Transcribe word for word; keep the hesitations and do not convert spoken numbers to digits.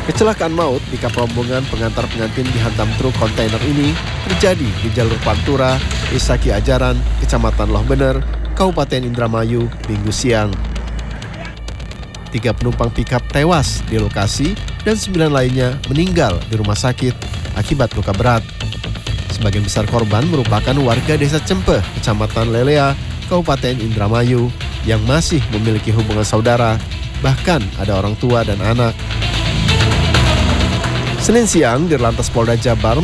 Kecelakaan maut di kapal rombongan pengantar pengantin dihantam truk kontainer ini terjadi di jalur Pantura, Desa Ki Ajaran, Kecamatan Loh Bener, Kabupaten Indramayu, Minggu siang. Tiga penumpang pikap tewas di lokasi dan sembilan lainnya meninggal di rumah sakit akibat luka berat. Sebagian besar korban merupakan warga Desa Cempeh, Kecamatan Lelea, Kabupaten Indramayu yang masih memiliki hubungan saudara, bahkan ada orang tua dan anak. Senin siang, Dirlantas Polda Jabar